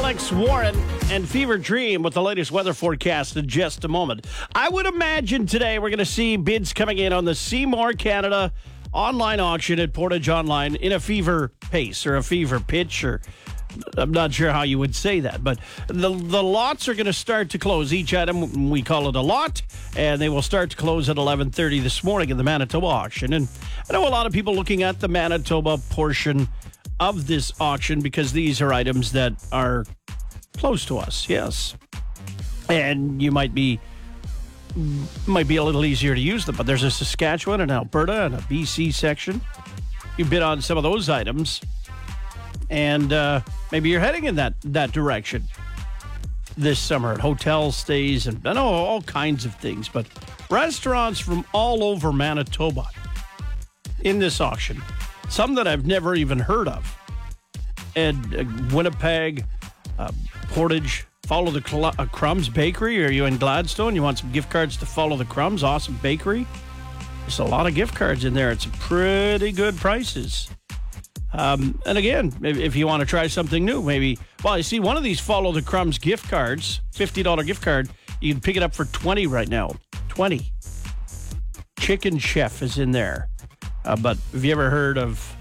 Alex Warren and Fever Dream with the latest weather forecast in just a moment. I would imagine today we're going to see bids coming in on the Seymour Canada online auction at Portage Online in a fever pace or a fever pitch, or I'm not sure how you would say that, but the lots are going to start to close. Each item, we call it a lot, and they will start to close at 11:30 this morning in the Manitoba auction. And I know a lot of people looking at the Manitoba portion of this auction because these are items that are close to us, yes. And you might be a little easier to use them, but there's a Saskatchewan and Alberta and a BC section. You bid on some of those items, and maybe you're heading in that direction this summer at hotel stays and I know all kinds of things, but restaurants from all over Manitoba in this auction. Some that I've never even heard of. And Winnipeg, Portage, Follow the Crumbs Bakery. Are you in Gladstone? You want some gift cards to Follow the Crumbs? Awesome bakery. There's a lot of gift cards in there. It's pretty good prices. And again, if you want to try something new, maybe, well, you see one of these Follow the Crumbs gift cards, $50 gift card, you can pick it up for $20 right now. $20. Chicken Chef is in there. But have you ever heard of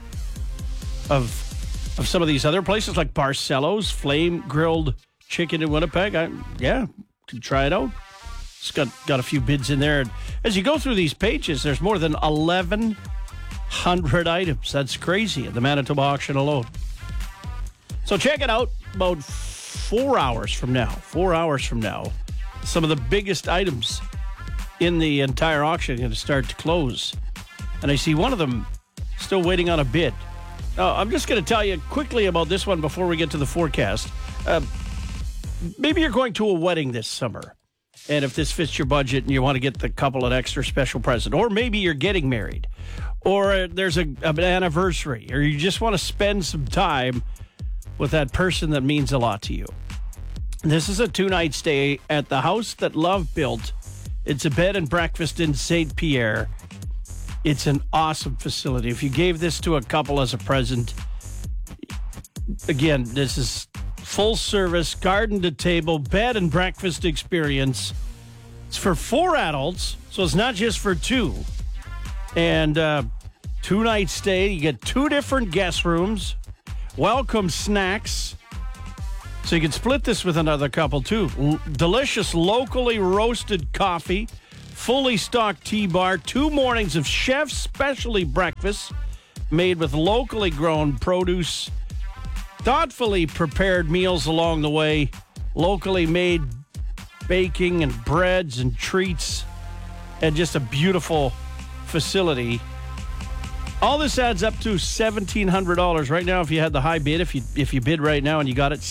some of these other places like Barcelo's Flame Grilled Chicken in Winnipeg? Can try it out. It's got a few bids in there. And as you go through these pages, there's more than 1,100 items. That's crazy at the Manitoba auction alone. So check it out about 4 hours from now. 4 hours from now, some of the biggest items in the entire auction are going to start to close. And I see one of them still waiting on a bid. Now, I'm just going to tell you quickly about this one before we get to the forecast. Maybe you're going to a wedding this summer, and if this fits your budget and you want to get the couple an extra special present, or maybe you're getting married, or there's an anniversary, or you just want to spend some time with that person that means a lot to you. This is a 2-night stay at the house that Love built. It's a bed and breakfast in St. Pierre. It's an awesome facility. If you gave this to a couple as a present, again, this is full service, garden to table, bed and breakfast experience. It's for 4 adults, so it's not just for 2. And 2-night stay. You get 2 different guest rooms, welcome snacks. So you can split this with another couple too. Delicious locally roasted coffee. Fully stocked tea bar, 2 mornings of chef's specialty breakfast made with locally grown produce, thoughtfully prepared meals along the way, locally made baking and breads and treats, and just a beautiful facility. All this adds up to $1,700 right now. If you had the high bid, if you bid right now and you got it,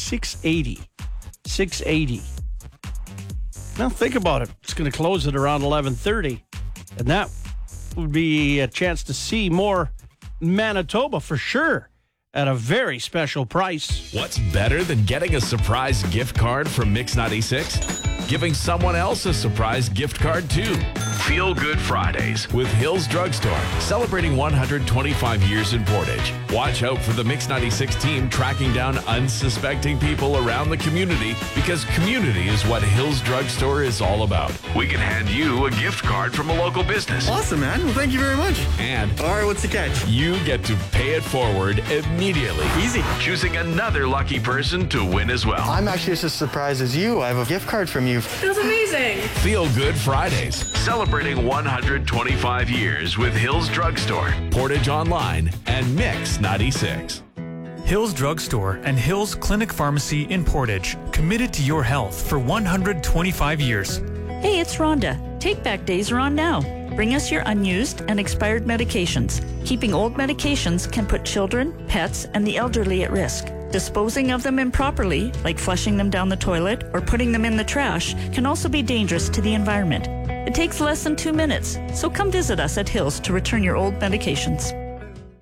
$680. Now, think about it. It's going to close at around 11:30, and that would be a chance to see more Manitoba for sure at a very special price. What's better than getting a surprise gift card from Mix 96? Giving someone else a surprise gift card, too. Feel Good Fridays with Hills Drugstore, celebrating 125 years in Portage. Watch out for the Mix 96 team tracking down unsuspecting people around the community, because community is what Hills Drugstore is all about. We can hand you a gift card from a local business. Awesome, man. Well, thank you very much. And all right, what's the catch? You get to pay it forward immediately. Easy. Choosing another lucky person to win as well. I'm actually just as surprised as you. I have a gift card from you. Feels amazing. Feel Good Fridays, celebrating 125 years with Hills Drugstore, Portage Online, and Mix 96. Hills Drugstore and Hills Clinic Pharmacy in Portage, committed to your health for 125 years. Hey, it's Rhonda. Take Back days are on now. Bring us your unused and expired medications. Keeping old medications can put children, pets, and the elderly at risk. Disposing of them improperly, like flushing them down the toilet or putting them in the trash, can also be dangerous to the environment. It takes less than 2 minutes, so come visit us at Hills to return your old medications.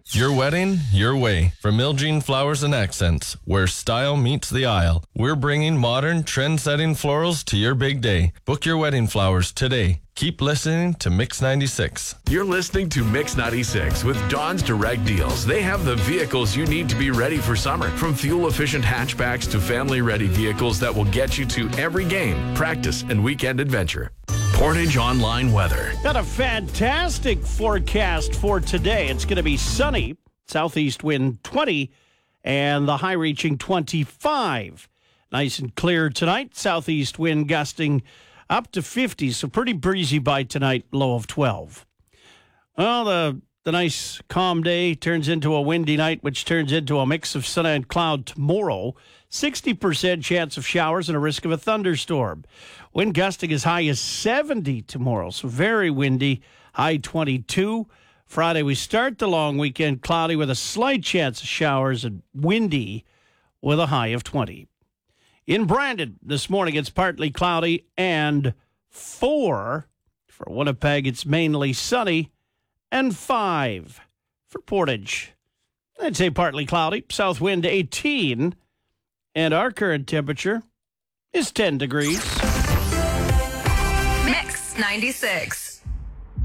Your wedding, your way. From Ilgene Flowers and Accents, where style meets the aisle. We're bringing modern, trend-setting florals to your big day. Book your wedding flowers today. Keep listening to Mix 96. You're listening to Mix 96 with Dawn's Direct Deals. They have the vehicles you need to be ready for summer. From fuel-efficient hatchbacks to family-ready vehicles that will get you to every game, practice, and weekend adventure. Portage Online Weather. Got a fantastic forecast for today. It's going to be sunny, southeast wind 20, and the high reaching 25. Nice and clear tonight, southeast wind gusting up to 50, so pretty breezy by tonight, low of 12. Well, the nice calm day turns into a windy night, which turns into a mix of sun and cloud tomorrow. 60% chance of showers and a risk of a thunderstorm. Wind gusting as high as 70 tomorrow, so very windy, high 22. Friday, we start the long weekend cloudy with a slight chance of showers and windy with a high of 20. In Brandon, this morning, it's partly cloudy and 4. For Winnipeg, it's mainly sunny and 5. For Portage, I'd say partly cloudy, south wind 18, and our current temperature is 10 degrees. Mix 96.